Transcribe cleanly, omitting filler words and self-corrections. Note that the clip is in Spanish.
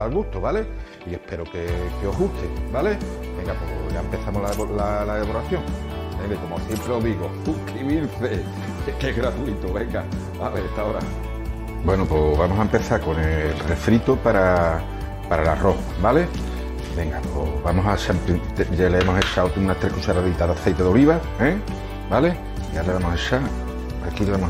al gusto, ¿vale? Y espero que os guste, ¿vale? Venga, pues ya empezamos la elaboración. Venga, como siempre os digo, suscribirse, que es gratuito, venga, vale, hasta ahora. Bueno, pues vamos a empezar con el refrito para el arroz, ¿vale? Venga, pues vamos a echar, ya le hemos echado unas 3 cucharaditas de aceite de oliva, ¿eh? ¿Vale? Ya le vamos a echar, aquí le vamos